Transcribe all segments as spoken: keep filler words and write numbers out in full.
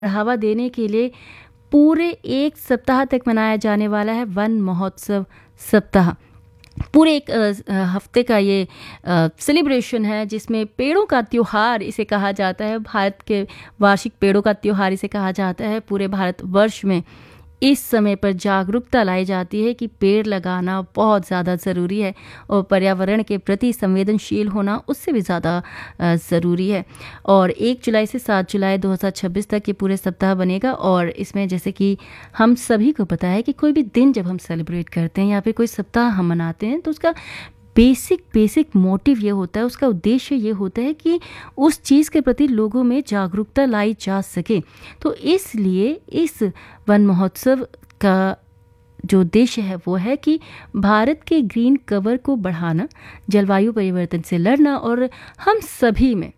बढ़ावा देने के लिए पूरे एक सप्ताह तक मनाया जाने वाला है वन महोत्सव सप्ताह। पूरे एक अ, हफ्ते का ये सेलिब्रेशन है जिसमें पेड़ों का त्योहार इसे कहा जाता है। भारत के वार्षिक पेड़ों का त्योहार इसे कहा जाता है। पूरे भारतवर्ष में इस समय पर जागरूकता लाई जाती है कि पेड़ लगाना बहुत ज़्यादा ज़रूरी है और पर्यावरण के प्रति संवेदनशील होना उससे भी ज़्यादा ज़रूरी है। और एक जुलाई से सात जुलाई दो हज़ार छब्बीस तक ये पूरे सप्ताह बनेगा। और इसमें जैसे कि हम सभी को पता है कि कोई भी दिन जब हम सेलिब्रेट करते हैं या फिर कोई सप्ताह हम मनाते हैं तो उसका बेसिक बेसिक मोटिव ये होता है, उसका उद्देश्य ये होता है कि उस चीज़ के प्रति लोगों में जागरूकता लाई जा सके। तो इसलिए इस वन महोत्सव का जो उद्देश्य है वो है कि भारत के ग्रीन कवर को बढ़ाना, जलवायु परिवर्तन से लड़ना और हम सभी में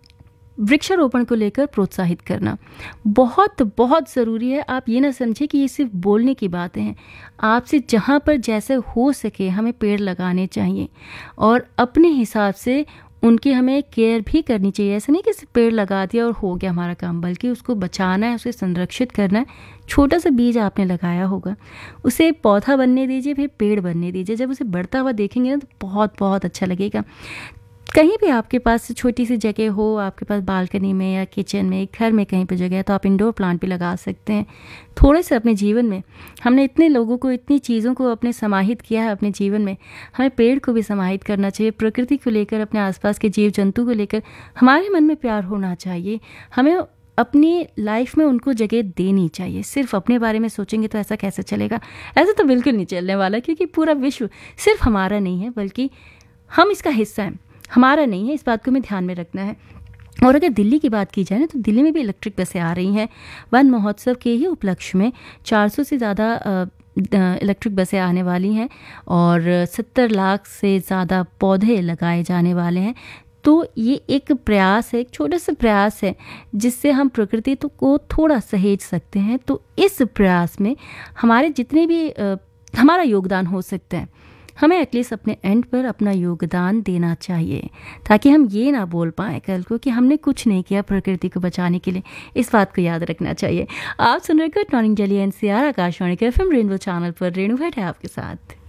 वृक्षारोपण को लेकर प्रोत्साहित करना बहुत बहुत ज़रूरी है। आप ये ना समझें कि ये सिर्फ बोलने की बातें हैं। आपसे जहाँ पर जैसे हो सके हमें पेड़ लगाने चाहिए और अपने हिसाब से उनकी हमें केयर भी करनी चाहिए। ऐसा नहीं कि सिर्फ पेड़ लगा दिया और हो गया हमारा काम, बल्कि उसको बचाना है, उसे संरक्षित करना है। छोटा सा बीज आपने लगाया होगा, उसे पौधा बनने दीजिए, फिर पेड़ बनने दीजिए। जब उसे बढ़ता हुआ देखेंगे ना तो बहुत बहुत अच्छा लगेगा। कहीं भी आपके पास छोटी सी जगह हो, आपके पास बालकनी में या किचन में, घर में कहीं पर जगह है तो आप इंडोर प्लांट भी लगा सकते हैं। थोड़े से अपने जीवन में हमने इतने लोगों को, इतनी चीज़ों को अपने समाहित किया है अपने जीवन में, हमें पेड़ को भी समाहित करना चाहिए। प्रकृति को लेकर, अपने आसपास के जीव जंतु को लेकर हमारे मन में प्यार होना चाहिए। हमें अपनी लाइफ में उनको जगह देनी चाहिए। सिर्फ अपने बारे में सोचेंगे तो ऐसा कैसे चलेगा? ऐसा तो बिल्कुल नहीं चलने वाला, क्योंकि पूरा विश्व सिर्फ हमारा नहीं है बल्कि हम इसका हिस्सा हैं, हमारा नहीं है। इस बात को हमें ध्यान में रखना है। और अगर दिल्ली की बात की जाए ना तो दिल्ली में भी इलेक्ट्रिक बसें आ रही हैं। वन महोत्सव के ही उपलक्ष्य में चार सौ से ज़्यादा इलेक्ट्रिक बसें आने वाली हैं और सत्तर लाख से ज़्यादा पौधे लगाए जाने वाले हैं। तो ये एक प्रयास है, एक छोटा सा प्रयास है जिससे हम प्रकृति तो को थोड़ा सहेज सकते हैं। तो इस प्रयास में हमारे जितने भी आ, हमारा योगदान हो सकता है, हमें एटलीस्ट अपने एंड पर अपना योगदान देना चाहिए, ताकि हम ये ना बोल पाएँ कल को कि हमने कुछ नहीं किया प्रकृति को बचाने के लिए। इस बात को याद रखना चाहिए। आप सुन रहे good morning Delhi N C R Akashvani के एफ एम रेनबो चैनल पर। रेणु भट्ट है आपके साथ।